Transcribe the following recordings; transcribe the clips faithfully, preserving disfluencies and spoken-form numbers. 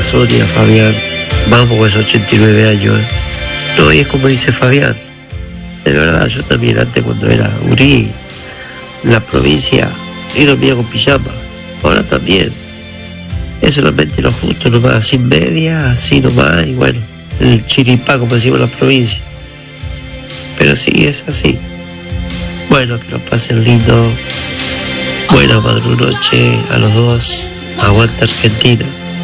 Sonia, Fabián, vamos con esos ochenta y nueve años. ¿eh? No, y es como dice Fabián, de verdad, yo también antes cuando era gurí, en la provincia, sí dormía con pijama, ahora también. Es solamente lo justo nomás, sin media, así nomás, y bueno, el chiripá, como decimos en la provincia. Pero sí, es así. Bueno, que lo pasen lindo. Buena madrunoche a los dos. Aguanta Argentina.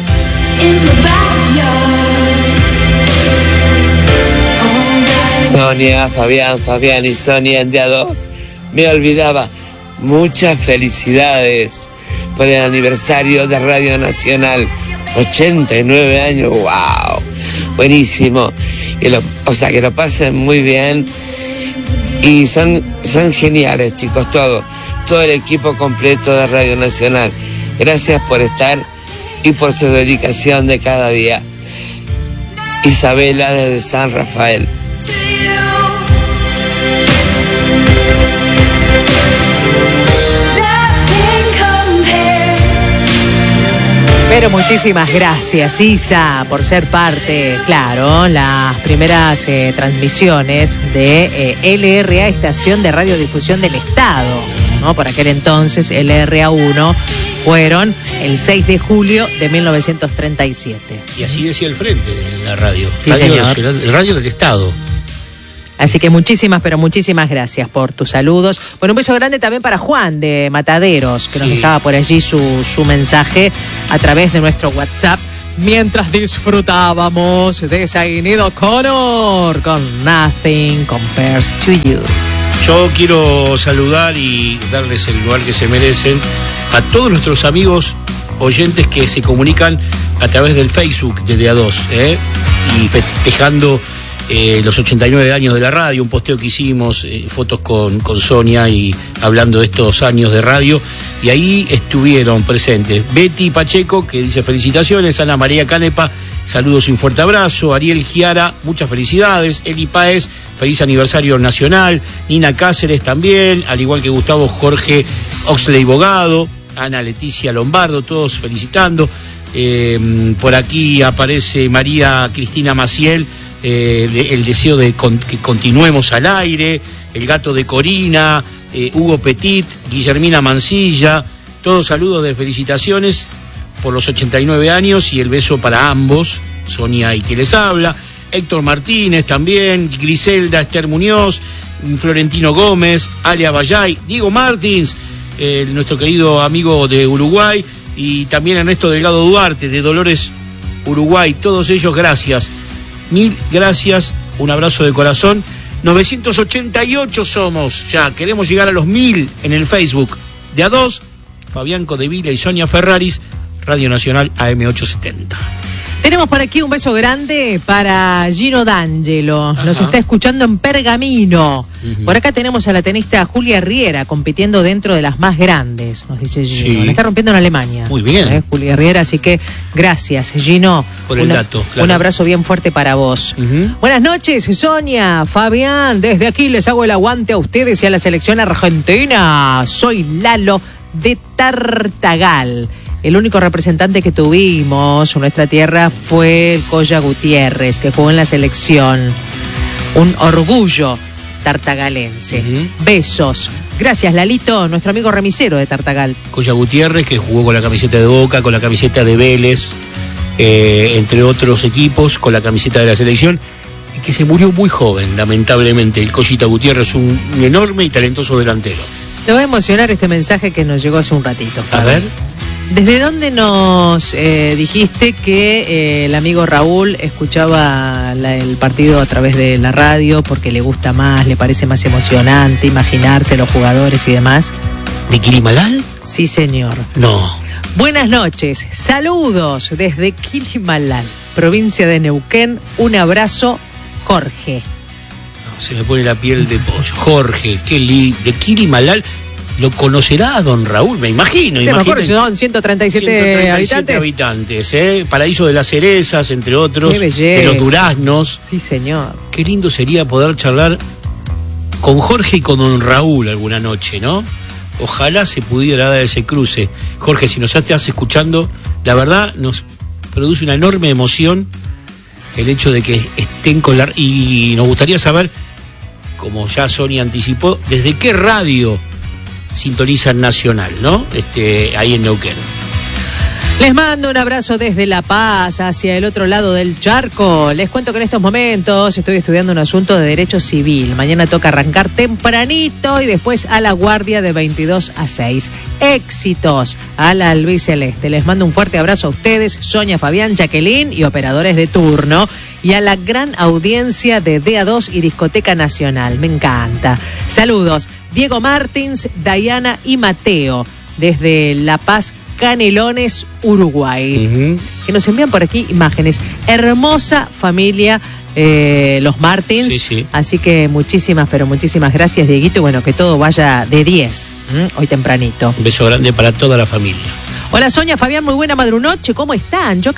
Sonia, Fabián, Fabián y Sonia en día dos. Me olvidaba. Muchas felicidades por el aniversario de Radio Nacional. ochenta y nueve años, wow. Buenísimo. Y lo, o sea, que lo pasen muy bien. Y son, son geniales, chicos, todos. Todo el equipo completo de Radio Nacional. Gracias por estar y por su dedicación de cada día. Isabela desde San Rafael. Pero muchísimas gracias, Isa, por ser parte, claro, las primeras eh, transmisiones de eh, L R A, Estación de Radiodifusión del Estado, ¿no? Por aquel entonces, L R A uno, fueron el seis de julio de mil novecientos treinta y siete. Y así decía el frente de la radio. Sí, radio señor. Nacional, el radio del Estado. Así que muchísimas, pero muchísimas gracias por tus saludos. Bueno, un beso grande también para Juan de Mataderos, que sí. nos dejaba por allí su, su mensaje a través de nuestro WhatsApp, mientras disfrutábamos de Zayn O'Connor con Nothing Compares to You. Yo quiero saludar y darles el lugar que se merecen a todos nuestros amigos oyentes que se comunican a través del Facebook de D A dos, ¿eh? y festejando Eh, los ochenta y nueve años de la radio, un posteo que hicimos, eh, fotos con, con Sonia y hablando de estos años de radio, y ahí estuvieron presentes Betty Pacheco, que dice felicitaciones, Ana María Canepa, saludos y un fuerte abrazo, Ariel Giara, muchas felicidades, Eli Páez, feliz aniversario nacional, Nina Cáceres también, al igual que Gustavo Jorge Oxley Bogado, Ana Leticia Lombardo, todos felicitando. Eh, por aquí aparece María Cristina Maciel, Eh, de, el deseo de con, que continuemos al aire, el gato de Corina, eh, Hugo Petit, Guillermina Mancilla, todos saludos de felicitaciones por los ochenta y nueve años y el beso para ambos, Sonia y quien les habla, Héctor Martínez también, Griselda Esther Muñoz, Florentino Gómez, Alia Bayay, Diego Martins, eh, nuestro querido amigo de Uruguay, y también Ernesto Delgado Duarte de Dolores, Uruguay, todos ellos gracias. Mil gracias, un abrazo de corazón. novecientos ochenta y ocho somos ya, queremos llegar a los mil en el Facebook. De A dos, Fabián Codevila y Sonia Ferraris, Radio Nacional A M ochocientos setenta. Tenemos por aquí un beso grande para Gino D'Angelo. Nos está escuchando en Pergamino. Uh-huh. Por acá tenemos a la tenista Julia Riera compitiendo dentro de las más grandes, nos dice Gino. Sí. La está rompiendo en Alemania. Muy bien. ¿Eh? Julia Riera, así que gracias, Gino. Por el Una, dato. Claro. Un abrazo bien fuerte para vos. Uh-huh. Buenas noches, Sonia, Fabián. Desde aquí les hago el aguante a ustedes y a la selección argentina. Soy Lalo de Tartagal. El único representante que tuvimos en nuestra tierra fue el Colla Gutiérrez, que jugó en la selección. Un orgullo tartagalense. Uh-huh. Besos. Gracias, Lalito, nuestro amigo remisero de Tartagal. Colla Gutiérrez, que jugó con la camiseta de Boca, con la camiseta de Vélez, eh, entre otros equipos, con la camiseta de la selección, y que se murió muy joven, lamentablemente. El Collita Gutiérrez, un, un enorme y talentoso delantero. Te va a emocionar este mensaje que nos llegó hace un ratito, Fabi. A ver. ¿Desde dónde nos eh, dijiste que eh, el amigo Raúl escuchaba la, el partido a través de la radio porque le gusta más, le parece más emocionante imaginarse los jugadores y demás? ¿De Quilimalal? Sí, señor. No. Buenas noches, saludos desde Quilimalal, provincia de Neuquén. Un abrazo, Jorge. No, se me pone la piel de pollo. Jorge, qué lindo. De Quilimalal. ¿Lo conocerá don Raúl? Me imagino. Sí, mejor son ciento treinta y siete, ciento treinta y siete habitantes. habitantes, ¿eh? Paraíso de las cerezas, entre otros. Qué belleza. De los duraznos. Sí, señor. Qué lindo sería poder charlar con Jorge y con don Raúl alguna noche, ¿no? Ojalá se pudiera dar ese cruce. Jorge, si nos estás escuchando, la verdad nos produce una enorme emoción el hecho de que estén con la... Y nos gustaría saber, como ya Sonia anticipó, desde qué radio sintonizan Nacional, ¿no? Este, ahí en Neuquén. Les mando un abrazo desde La Paz, hacia el otro lado del charco. Les cuento que en estos momentos estoy estudiando un asunto de derecho civil. Mañana toca arrancar tempranito y después a la guardia de veintidós a seis. Éxitos a la albiceleste. Les mando un fuerte abrazo a ustedes, Sonia, Fabián, Jacqueline y operadores de turno. Y a la gran audiencia de D A dos y Discoteca Nacional. Me encanta. Saludos, Diego Martins, Dayana y Mateo, desde La Paz, Canelones, Uruguay, uh-huh. que nos envían por aquí imágenes. Hermosa familia, eh, los Martins, sí, sí. Así que muchísimas, pero muchísimas gracias, Dieguito, y bueno, que todo vaya de diez, ¿eh? Hoy tempranito. Un beso grande para toda la familia. Hola Sonia, Fabián, muy buena madrunoche, ¿cómo están? Yo acá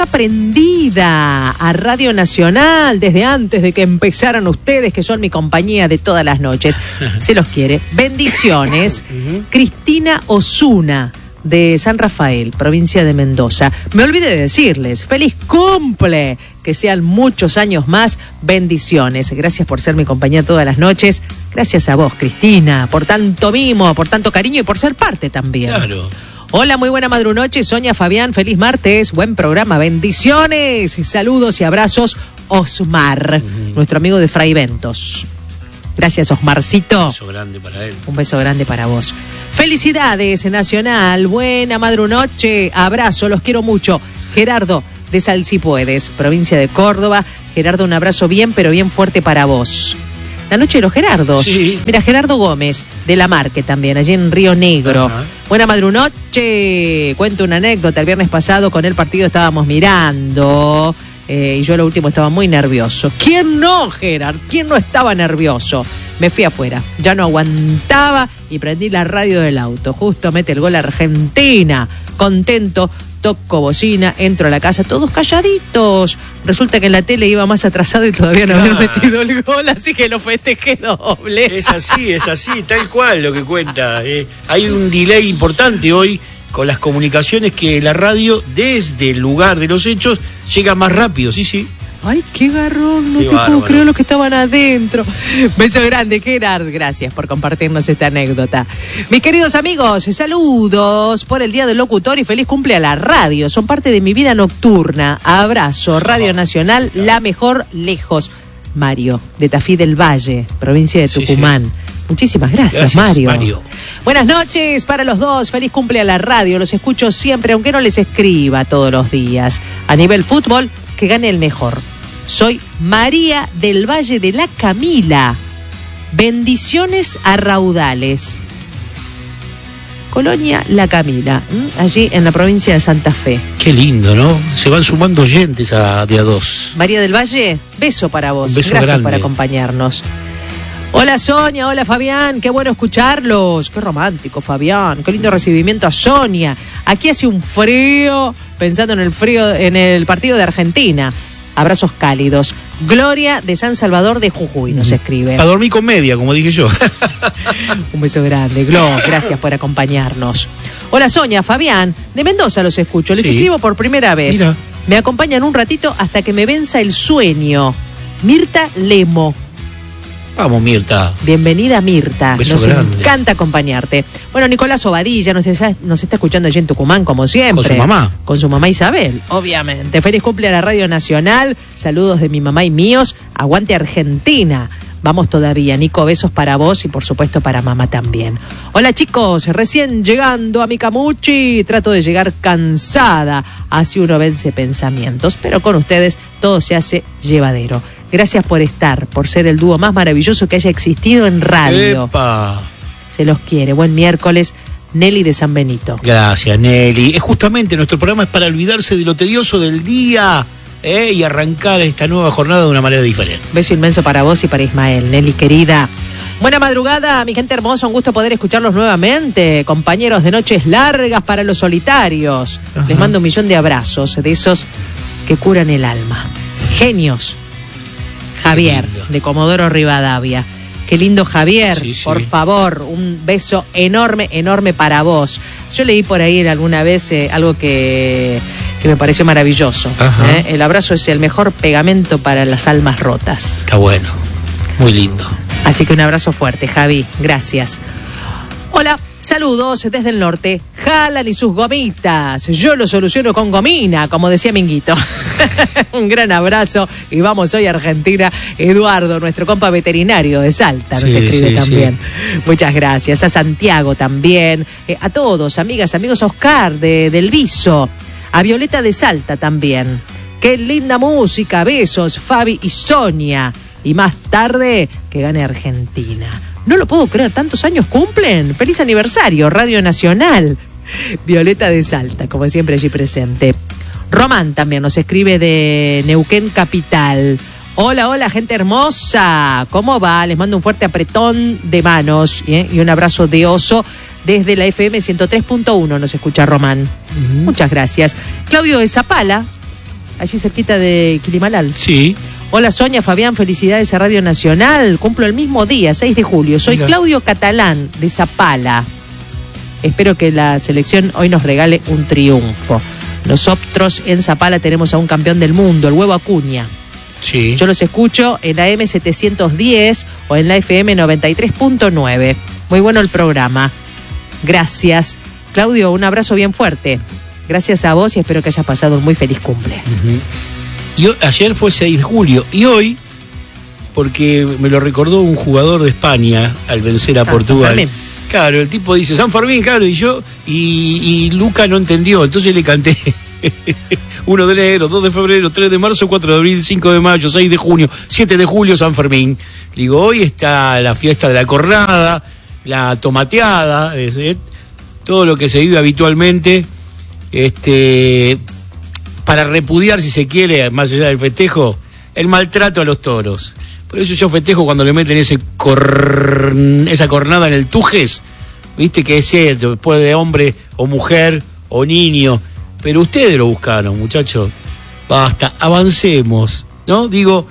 prendida a Radio Nacional desde antes de que empezaran ustedes, que son mi compañía de todas las noches. Se los quiere. Bendiciones. Uh-huh. Cristina Osuna, de San Rafael, provincia de Mendoza. Me olvidé de decirles, feliz cumple, que sean muchos años más, bendiciones. Gracias por ser mi compañía todas las noches. Gracias a vos, Cristina, por tanto mimo, por tanto cariño y por ser parte también. Claro. Hola, muy buena madrunoche, Sonia, Fabián, feliz martes, buen programa, bendiciones, saludos y abrazos, Osmar, uh-huh. nuestro amigo de Fraiventos. Gracias, Osmarcito. Un beso grande para él. Un beso grande para vos. Felicidades, Nacional. Buena madrunoche. Abrazo, los quiero mucho. Gerardo, de Salsipuedes, provincia de Córdoba. Gerardo, un abrazo bien, pero bien fuerte para vos. La noche de los Gerardos. Sí. Mira, Gerardo Gómez, de La Marque también, allí en Río Negro. Ajá. Buena madrunoche. Cuento una anécdota. El viernes pasado con el partido estábamos mirando... Eh, y yo lo último estaba muy nervioso. ¿Quién no, Gerard? ¿Quién no estaba nervioso? Me fui afuera, ya no aguantaba y prendí la radio del auto. Justo mete el gol Argentina. Contento, toco bocina, entro a la casa, todos calladitos. Resulta que en la tele iba más atrasado y todavía no ah. habían metido el gol, así que lo festejé doble. Es así, es así, tal cual lo que cuenta. Eh, hay un delay importante hoy con las comunicaciones, que la radio desde el lugar de los hechos llega más rápido, sí, sí. Ay, qué garrón, no qué te bárbaro. Puedo creer los que estaban adentro. Beso grande, Gerard, gracias por compartirnos esta anécdota. Mis queridos amigos, saludos por el Día del Locutor y feliz cumple a la radio. Son parte de mi vida nocturna. Abrazo, Radio Nacional, la mejor lejos. Mario, de Tafí del Valle, provincia de Tucumán. Sí, sí. Muchísimas gracias, gracias Mario. Mario. Buenas noches para los dos, feliz cumple a la radio, los escucho siempre, aunque no les escriba todos los días. A nivel fútbol, que gane el mejor. Soy María del Valle de la Camila. Bendiciones a raudales. Colonia La Camila, ¿m? Allí en la provincia de Santa Fe. Qué lindo, ¿no? Se van sumando oyentes a de a dos. María del Valle, beso para vos. Beso gracias grande. Por acompañarnos. Hola Sonia, hola Fabián, qué bueno escucharlos. Qué romántico, Fabián, qué lindo recibimiento a Sonia. Aquí hace un frío, pensando en el frío, en el partido de Argentina. Abrazos cálidos. Gloria de San Salvador de Jujuy nos escribe. A dormir con media, como dije yo. Un beso grande, Glo, gracias por acompañarnos. Hola Sonia, Fabián, de Mendoza los escucho, les sí. escribo por primera vez. Mira. Me acompañan un ratito hasta que me venza el sueño. Mirta Lemo. Vamos, Mirta. Bienvenida, Mirta. Beso nos grande. Encanta acompañarte. Bueno, Nicolás Obadilla nos está, nos está escuchando allí en Tucumán, como siempre. Con su mamá. Con su mamá Isabel, obviamente. Feliz cumple a la Radio Nacional. Saludos de mi mamá y míos. Aguante Argentina. Vamos todavía, Nico, besos para vos y por supuesto para mamá también. Hola chicos, recién llegando a mi Camuchi. Trato de llegar cansada. Así uno vence pensamientos. Pero con ustedes todo se hace llevadero. Gracias por estar, por ser el dúo más maravilloso que haya existido en radio. ¡Epa! Se los quiere. Buen miércoles, Nelly de San Benito. Gracias, Nelly. Es justamente nuestro programa es para olvidarse de lo tedioso del día ¿eh? y arrancar esta nueva jornada de una manera diferente. Beso inmenso para vos y para Ismael, Nelly querida. Buena madrugada, mi gente hermosa, un gusto poder escucharlos nuevamente. Compañeros de noches largas para los solitarios. Ajá. Les mando un millón de abrazos, de esos que curan el alma. Genios. Javier, de Comodoro Rivadavia. Qué lindo, Javier. Sí, sí. Por favor, un beso enorme, enorme para vos. Yo leí por ahí alguna vez eh, algo que, que me pareció maravilloso. Ajá. ¿eh? El abrazo es el mejor pegamento para las almas rotas. Está bueno, muy lindo. Así que un abrazo fuerte, Javi. Gracias. Hola, saludos desde el norte. Jalan y sus gomitas. Yo lo soluciono con gomina, como decía Minguito. Un gran abrazo y vamos hoy a Argentina. Eduardo, nuestro compa veterinario de Salta, nos Sí, escribe sí, también. sí. Muchas gracias. A Santiago también. Eh, a todos, amigas, amigos, a Oscar de, del Viso. A Violeta de Salta también. Qué linda música. Besos, Fabi y Sonia. Y más tarde, que gane Argentina. No lo puedo creer, tantos años cumplen. Feliz aniversario, Radio Nacional. Violeta de Salta, como siempre allí presente. Román también nos escribe de Neuquén Capital. Hola, hola, gente hermosa. ¿Cómo va? Les mando un fuerte apretón de manos ¿eh? y un abrazo de oso desde la F M ciento tres punto uno. Nos escucha Román. Uh-huh. Muchas gracias. Claudio de Zapala, allí cerquita de Quilimalal. Sí. Hola Sonia, Fabián, felicidades a Radio Nacional. Cumplo el mismo día, seis de julio. Soy Mira. Claudio Catalán, de Zapala. Espero que la selección hoy nos regale un triunfo. Nosotros en Zapala tenemos a un campeón del mundo, el Huevo Acuña. Sí. Yo los escucho en la M setecientos diez o en la F M noventa y tres punto nueve. Muy bueno el programa. Gracias. Claudio, un abrazo bien fuerte. Gracias a vos y espero que hayas pasado un muy feliz cumple. Uh-huh. Y hoy, ayer fue seis de julio y hoy, porque me lo recordó un jugador de España al vencer a Ah, Portugal. San Claro, el tipo dice San Fermín, claro, y yo, y, y Luca no entendió, entonces le canté uno de enero, dos de febrero, tres de marzo, cuatro de abril, cinco de mayo, seis de junio, siete de julio, San Fermín. Le digo, hoy está la fiesta de la cornada, la tomateada, ¿eh? Todo lo que se vive habitualmente, este... para repudiar, si se quiere, más allá del festejo, el maltrato a los toros. Por eso yo festejo cuando le meten ese cor... esa cornada en el Tujes, viste que es cierto, después de hombre o mujer o niño, pero ustedes lo buscaron, muchachos. Basta, avancemos, ¿no? Digo,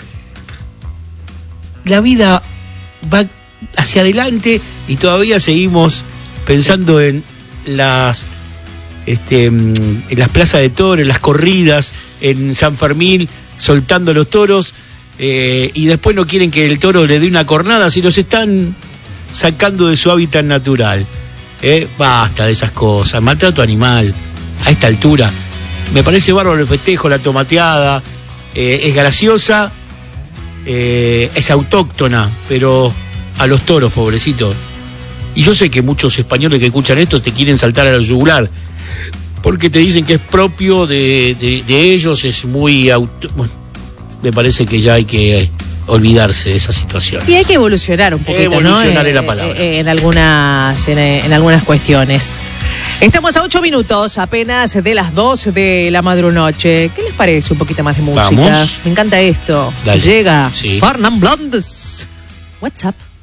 la vida va hacia adelante y todavía seguimos pensando en las... Este, en las plazas de toros, en las corridas, en San Fermín, soltando los toros, eh, y después no quieren que el toro le dé una cornada, si los están sacando de su hábitat natural. Eh, basta de esas cosas, maltrato animal, a esta altura. Me parece bárbaro el festejo, la tomateada, eh, es graciosa, eh, es autóctona, pero a los toros, pobrecito. Y yo sé que muchos españoles que escuchan esto te quieren saltar a la yugular, porque te dicen que es propio de, de, de ellos, es muy auto... Bueno, me parece que ya hay que olvidarse de esa situación. Y hay que evolucionar un poquito, Evolucionar ¿no? es la Eh, palabra. eh, en algunas, en, en algunas cuestiones. Estamos a ocho minutos apenas de las dos de la madrunoche. ¿Qué les parece un poquito más de música? Vamos. Me encanta esto. Dale. Llega Sí. Fernán Blondes. WhatsApp.